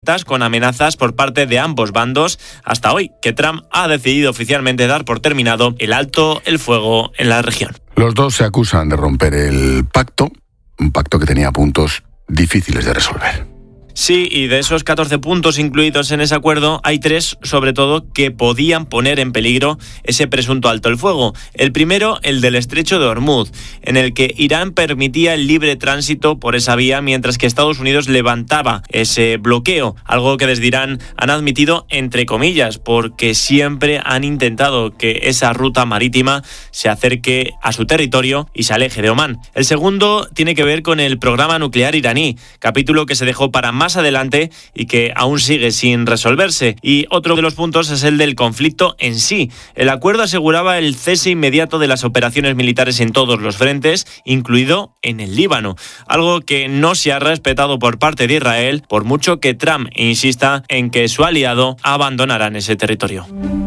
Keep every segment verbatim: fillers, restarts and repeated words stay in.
con amenazas por parte de ambos bandos hasta hoy, que Trump ha decidido oficialmente dar por terminado el alto el fuego en la región. Los dos se acusan de romper el pacto, un pacto que tenía puntos difíciles de resolver. Sí, y de esos catorce puntos incluidos en ese acuerdo, hay tres, sobre todo, que podían poner en peligro ese presunto alto el fuego. El primero, el del estrecho de Hormuz, en el que Irán permitía el libre tránsito por esa vía, mientras que Estados Unidos levantaba ese bloqueo, algo que desde Irán han admitido entre comillas, porque siempre han intentado que esa ruta marítima se acerque a su territorio y se aleje de Omán. El segundo tiene que ver con el programa nuclear iraní, capítulo que se dejó para más adelante y que aún sigue sin resolverse. Y otro de los puntos es el del conflicto en sí. El acuerdo aseguraba el cese inmediato de las operaciones militares en todos los frentes, incluido en el Líbano, algo que no se ha respetado por parte de Israel, por mucho que Trump insista en que su aliado abandonará ese territorio.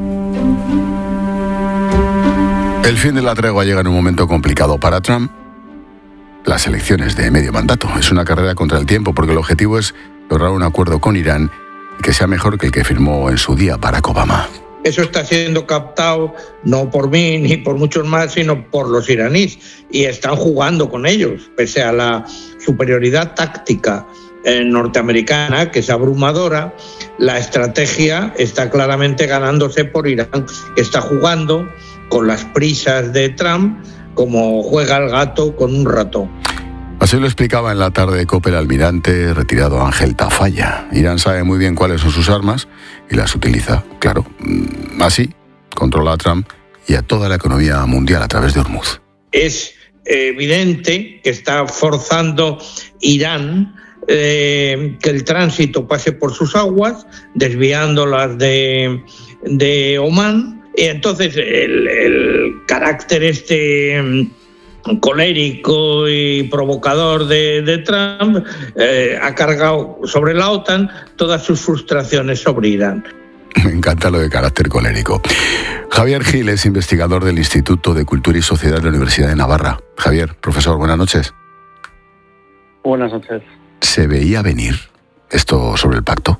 El fin de la tregua llega en un momento complicado para Trump. Las elecciones de medio mandato. Es una carrera contra el tiempo porque el objetivo es lograr un acuerdo con Irán que sea mejor que el que firmó en su día Barack Obama. Eso está siendo captado no por mí ni por muchos más, sino por los iraníes. Y están jugando con ellos, pese a la superioridad táctica eh, norteamericana, que es abrumadora. La estrategia está claramente ganándose por Irán, que está jugando con las prisas de Trump, como juega el gato con un ratón. Así lo explicaba en la tarde de COPE el almirante retirado Ángel Tafalla. Irán sabe muy bien cuáles son sus armas y las utiliza, claro. Así controla a Trump y a toda la economía mundial a través de Hormuz. Es evidente que está forzando Irán eh, que el tránsito pase por sus aguas, desviándolas de, de Omán. Y entonces el, el carácter este colérico y provocador de, de Trump eh, ha cargado sobre la OTAN todas sus frustraciones sobre Irán. Me encanta lo de carácter colérico. Javier Gil es investigador del Instituto de Cultura y Sociedad de la Universidad de Navarra. Javier, profesor, buenas noches. Buenas noches. ¿Se veía venir esto sobre el pacto?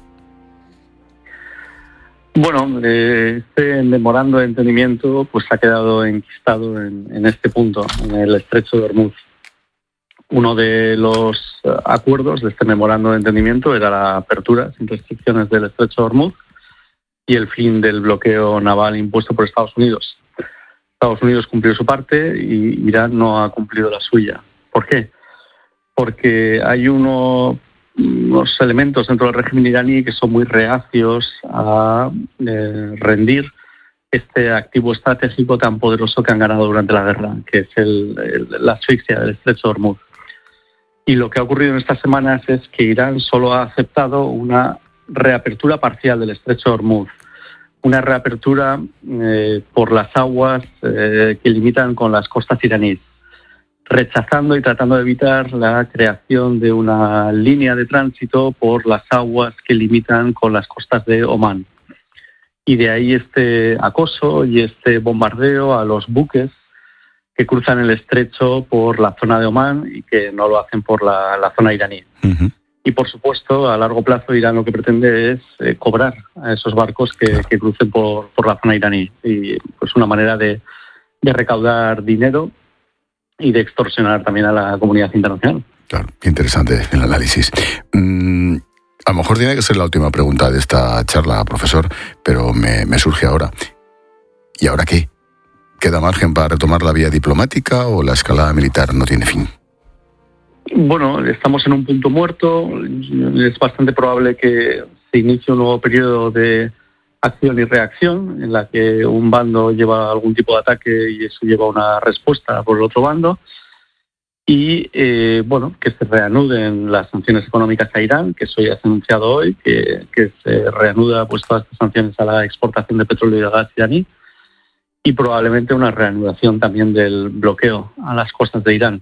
Bueno, eh, este memorando de entendimiento pues ha quedado enquistado en, en este punto, en el estrecho de Hormuz. Uno de los acuerdos de este memorando de entendimiento era la apertura sin restricciones del estrecho de Hormuz y el fin del bloqueo naval impuesto por Estados Unidos. Estados Unidos cumplió su parte y Irán no ha cumplido la suya. ¿Por qué? Porque hay uno... unos elementos dentro del régimen iraní que son muy reacios a eh, rendir este activo estratégico tan poderoso que han ganado durante la guerra, que es el, el, la asfixia del estrecho de Hormuz. Y lo que ha ocurrido en estas semanas es que Irán solo ha aceptado una reapertura parcial del estrecho de Hormuz, una reapertura eh, por las aguas eh, que limitan con las costas iraníes, rechazando y tratando de evitar la creación de una línea de tránsito por las aguas que limitan con las costas de Omán. Y de ahí este acoso y este bombardeo a los buques que cruzan el estrecho por la zona de Omán y que no lo hacen por la, la zona iraní. Uh-huh. Y por supuesto, a largo plazo Irán lo que pretende es eh, cobrar a esos barcos que, que crucen por, por la zona iraní. Y pues una manera de, de recaudar dinero y de extorsionar también a la comunidad internacional. Claro, qué interesante el análisis. Mm, a lo mejor tiene que ser la última pregunta de esta charla, profesor, pero me, me surge ahora. ¿Y ahora qué? ¿Queda margen para retomar la vía diplomática o la escalada militar no tiene fin? Bueno, estamos en un punto muerto. Es bastante probable que se inicie un nuevo periodo de acción y reacción, en la que un bando lleva algún tipo de ataque y eso lleva una respuesta por el otro bando. Y, eh, bueno, que se reanuden las sanciones económicas a Irán, que eso ya se ha anunciado hoy, que, que se reanuda pues todas estas sanciones a la exportación de petróleo y de gas iraní, y probablemente una reanudación también del bloqueo a las costas de Irán.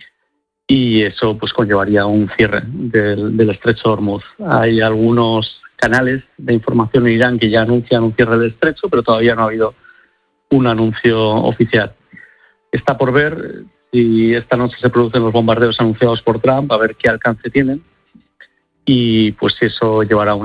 Y eso pues conllevaría un cierre del, del estrecho de Hormuz. Hay algunos canales de información en Irán que ya anuncian un cierre del estrecho, pero todavía no ha habido un anuncio oficial. Está por ver si esta noche se producen los bombardeos anunciados por Trump, a ver qué alcance tienen, y pues eso llevará a una